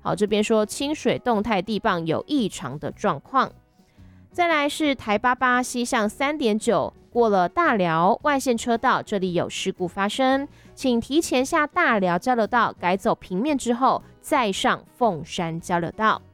好，这边说清水动态地磅有异常的状况。再来是台88西向3.9过了大寮外线车道，这里有事故发生，请提前下大寮交流道，改走平面之后再上凤山交流道。